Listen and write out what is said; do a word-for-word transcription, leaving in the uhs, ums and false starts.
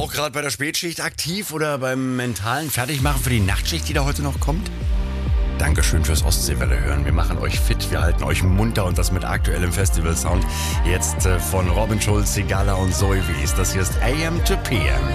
auch gerade bei der Spätschicht aktiv oder beim mentalen Fertigmachen für die Nachtschicht, die da heute noch kommt? Dankeschön fürs Ostseewelle hören. Wir machen euch fit, wir halten euch munter und das mit aktuellem Festival-Sound. Jetzt äh, von Robin Schulz, Sigala und Zoe Wies. Das hier ist A M to P M.